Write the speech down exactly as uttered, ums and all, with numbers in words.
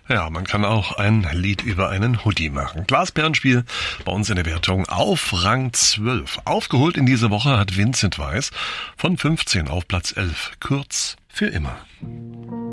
Ja, man kann auch ein Lied über einen Hoodie machen. Glasperlenspiel bei uns in der Wertung auf Rang zwölf. Aufgeholt in dieser Woche hat Vincent Weiss von fünfzehn auf Platz elf. Kurz für immer.